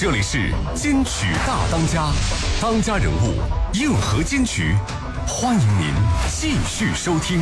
这里是金曲大当家，当家人物硬核金曲，欢迎您继续收听。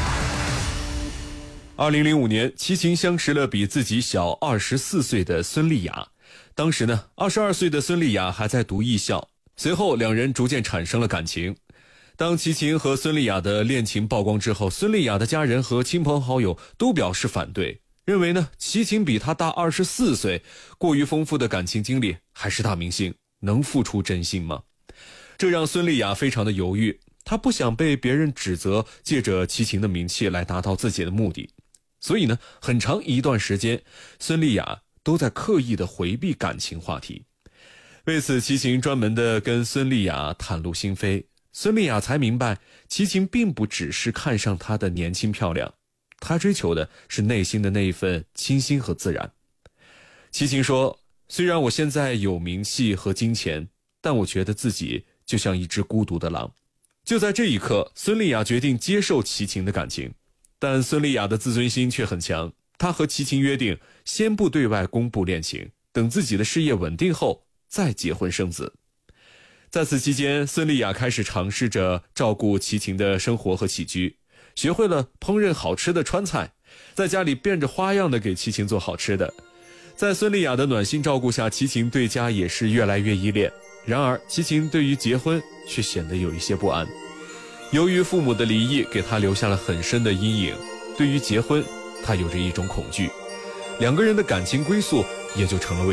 2005年，齐秦相识了比自己小24岁的孙俪雅。当时呢，22岁的孙俪雅还在读艺校，随后两人逐渐产生了感情。当齐秦和孙俪雅的恋情曝光之后，孙俪雅的家人和亲朋好友都表示反对，认为呢齐秦比她大24岁，过于丰富的感情经历，还是大明星，能付出真心吗？这让孙俪雅非常的犹豫，她不想被别人指责借着齐秦的名气来达到自己的目的。所以呢，很长一段时间，孙俪雅都在刻意的回避感情话题。为此，齐秦专门的跟孙俪雅袒露心扉，孙俪雅才明白，齐秦并不只是看上她的年轻漂亮，他追求的是内心的那一份清新和自然。齐秦说，虽然我现在有名气和金钱，但我觉得自己就像一只孤独的狼。就在这一刻，孙俪雅决定接受齐秦的感情。但孙俪雅的自尊心却很强，她和齐秦约定，先不对外公布恋情，等自己的事业稳定后再结婚生子。在此期间，孙俪雅开始尝试着照顾齐秦的生活和起居，学会了烹饪好吃的川菜，在家里变着花样的给齐秦做好吃的。在孙俪雅的暖心照顾下，齐秦对家也是越来越依恋。然而，齐秦对于结婚却显得有一些不安。由于父母的离异，给他留下了很深的阴影，对于结婚他有着一种恐惧，两个人的感情归宿也就成了未